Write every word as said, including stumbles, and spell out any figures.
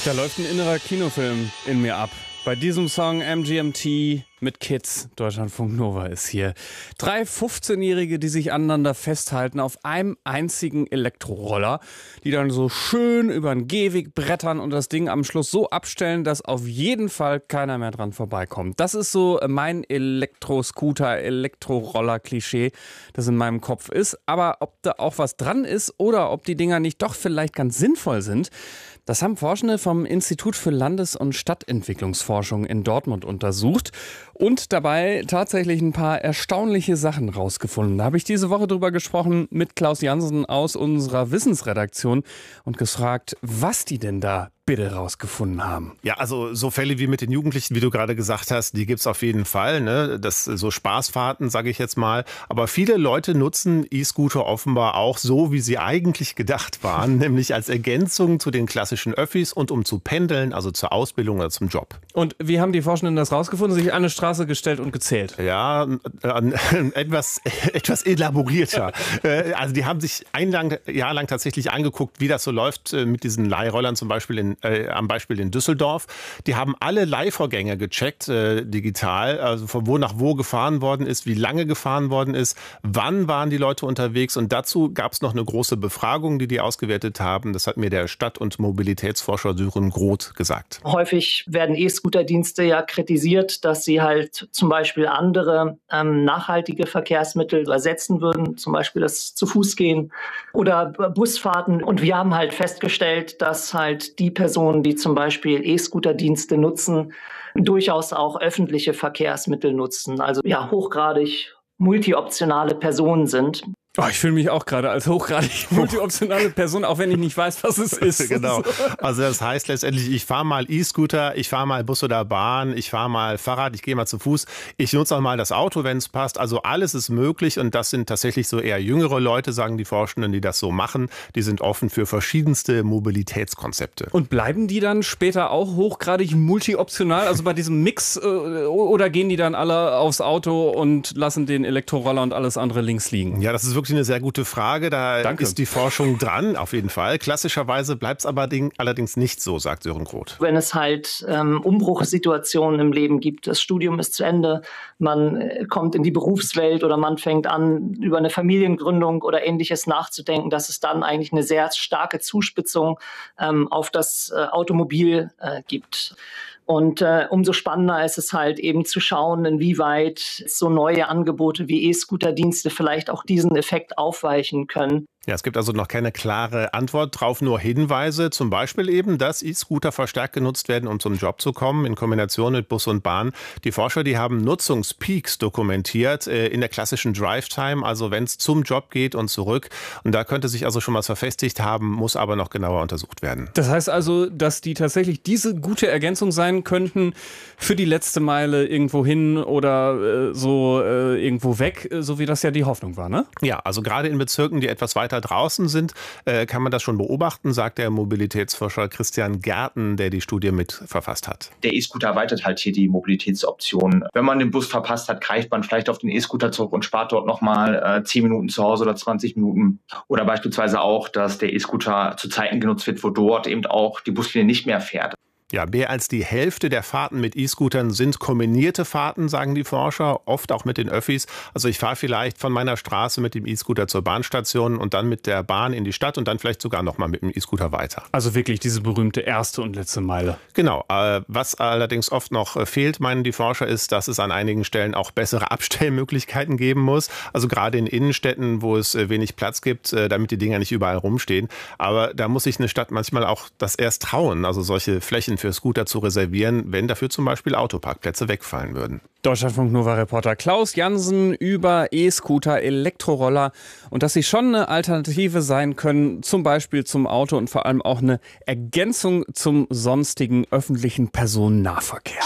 Da läuft ein innerer Kinofilm in mir ab. Bei diesem Song M G M T mit Kids. Deutschlandfunk Nova ist hier. Drei fünfzehnjährige, die sich aneinander festhalten auf einem einzigen Elektroroller, die dann so schön über den Gehweg brettern und das Ding am Schluss so abstellen, dass auf jeden Fall keiner mehr dran vorbeikommt. Das ist so mein Elektroscooter, Elektroroller-Klischee, das in meinem Kopf ist. Aber ob da auch was dran ist oder ob die Dinger nicht doch vielleicht ganz sinnvoll sind, das haben Forschende vom Institut für Landes- und Stadtentwicklungsforschung in Dortmund untersucht und dabei tatsächlich ein paar erstaunliche Sachen rausgefunden. Da habe ich diese Woche drüber gesprochen mit Klaus Jansen aus unserer Wissensredaktion und gefragt, was die denn da bitte rausgefunden haben. Ja, also so Fälle wie mit den Jugendlichen, wie du gerade gesagt hast, die gibt's auf jeden Fall. Ne? Das so Spaßfahrten, sage ich jetzt mal. Aber viele Leute nutzen E-Scooter offenbar auch so, wie sie eigentlich gedacht waren, nämlich als Ergänzung zu den klassischen Öffis und um zu pendeln, also zur Ausbildung oder zum Job. Und wie haben die Forschenden das rausgefunden? Sich an eine Straße gestellt und gezählt? Ja, äh, etwas, etwas elaborierter. äh, also die haben sich ein lang, Jahr lang tatsächlich angeguckt, wie das so läuft äh, mit diesen Leihrollern, zum Beispiel in Äh, am Beispiel in Düsseldorf. Die haben alle Leihvorgänge gecheckt, äh, digital, also von wo nach wo gefahren worden ist, wie lange gefahren worden ist, wann waren die Leute unterwegs und dazu gab es noch eine große Befragung, die die ausgewertet haben. Das hat mir der Stadt- und Mobilitätsforscher Sören Groth gesagt. Häufig werden E-Scooter-Dienste ja kritisiert, dass sie halt zum Beispiel andere ähm, nachhaltige Verkehrsmittel ersetzen würden, zum Beispiel das Zu-Fuß-Gehen oder Busfahrten. Und wir haben halt festgestellt, dass halt die Personen, die zum Beispiel E-Scooter-Dienste nutzen, durchaus auch öffentliche Verkehrsmittel nutzen. Also ja, hochgradig multioptionale Personen sind. Oh, ich fühle mich auch gerade als hochgradig multioptionale Person, auch wenn ich nicht weiß, was es ist. Genau. Also das heißt letztendlich, ich fahre mal E-Scooter, ich fahre mal Bus oder Bahn, ich fahre mal Fahrrad, ich gehe mal zu Fuß, ich nutze auch mal das Auto, wenn es passt. Also alles ist möglich und das sind tatsächlich so eher jüngere Leute, sagen die Forschenden, die das so machen. Die sind offen für verschiedenste Mobilitätskonzepte. Und bleiben die dann später auch hochgradig multioptional, also bei diesem Mix, äh, oder gehen die dann alle aufs Auto und lassen den Elektroroller und alles andere links liegen? Ja, das ist wirklich eine sehr gute Frage. Da Danke. Ist die Forschung dran, auf jeden Fall. Klassischerweise bleibt es aber allerdings nicht so, sagt Sören Groth. Wenn es halt ähm, Umbruchssituationen im Leben gibt, das Studium ist zu Ende, man äh, kommt in die Berufswelt oder man fängt an, über eine Familiengründung oder Ähnliches nachzudenken, dass es dann eigentlich eine sehr starke Zuspitzung ähm, auf das äh, Automobil äh, gibt. Und äh, umso spannender ist es halt eben zu schauen, inwieweit so neue Angebote wie E-Scooter-Dienste vielleicht auch diesen Effekt aufweichen können. Ja, es gibt also noch keine klare Antwort drauf, nur Hinweise, zum Beispiel eben, dass E-Scooter verstärkt genutzt werden, um zum Job zu kommen, in Kombination mit Bus und Bahn. Die Forscher, die haben Nutzungspeaks dokumentiert äh, in der klassischen Drive-Time, also wenn es zum Job geht und zurück. Und da könnte sich also schon was verfestigt haben, muss aber noch genauer untersucht werden. Das heißt also, dass die tatsächlich diese gute Ergänzung sein könnten für die letzte Meile irgendwo hin oder äh, so äh, irgendwo weg, so wie das ja die Hoffnung war, ne? Ja, also gerade in Bezirken, die etwas weiter draußen sind, äh, kann man das schon beobachten, sagt der Mobilitätsforscher Christian Gärten, der die Studie mit verfasst hat. Der E-Scooter erweitert halt hier die Mobilitätsoptionen. Wenn man den Bus verpasst hat, greift man vielleicht auf den E-Scooter zurück und spart dort nochmal äh, zehn Minuten zu Hause oder zwanzig Minuten. Oder beispielsweise auch, dass der E-Scooter zu Zeiten genutzt wird, wo dort eben auch die Buslinie nicht mehr fährt. Ja, mehr als die Hälfte der Fahrten mit E-Scootern sind kombinierte Fahrten, sagen die Forscher, oft auch mit den Öffis. Also ich fahre vielleicht von meiner Straße mit dem E-Scooter zur Bahnstation und dann mit der Bahn in die Stadt und dann vielleicht sogar nochmal mit dem E-Scooter weiter. Also wirklich diese berühmte erste und letzte Meile. Genau. Äh, was allerdings oft noch fehlt, meinen die Forscher, ist, dass es an einigen Stellen auch bessere Abstellmöglichkeiten geben muss. Also gerade in Innenstädten, wo es wenig Platz gibt, damit die Dinger nicht überall rumstehen. Aber da muss sich eine Stadt manchmal auch das erst trauen, also solche Flächen für Scooter zu reservieren, wenn dafür zum Beispiel Autoparkplätze wegfallen würden. Deutschlandfunk Nova-Reporter Klaus Jansen über E-Scooter, Elektroroller und dass sie schon eine Alternative sein können, zum Beispiel zum Auto und vor allem auch eine Ergänzung zum sonstigen öffentlichen Personennahverkehr.